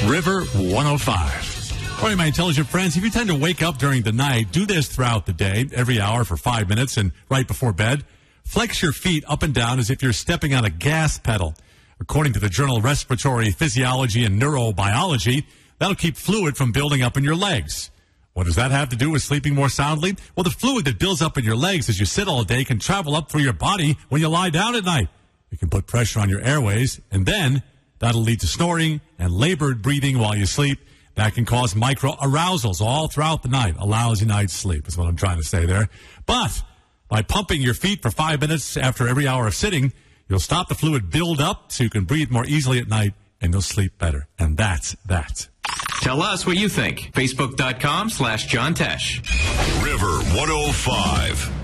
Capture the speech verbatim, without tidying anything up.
River one oh five. All right, my intelligent friends, if you tend to wake up during the night, do this throughout the day, every hour for five minutes and right before bed. Flex your feet up and down as if you're stepping on a gas pedal. According to the journal Respiratory Physiology and Neurobiology, that'll keep fluid from building up in your legs. What does that have to do with sleeping more soundly? Well, the fluid that builds up in your legs as you sit all day can travel up through your body when you lie down at night. It can put pressure on your airways, and then that'll lead to snoring and labored breathing while you sleep. That can cause micro-arousals all throughout the night. A lousy night's sleep is what I'm trying to say there. But by pumping your feet for five minutes after every hour of sitting, you'll stop the fluid build up so you can breathe more easily at night, and you'll sleep better. And that's that. Tell us what you think. Facebook.com slash John Tesh. River one oh five.